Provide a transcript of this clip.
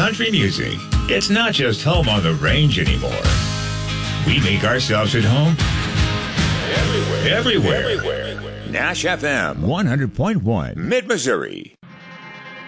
country music. It's not just home on the range anymore. We make ourselves at home everywhere. Nash FM 100.1 Mid-Missouri.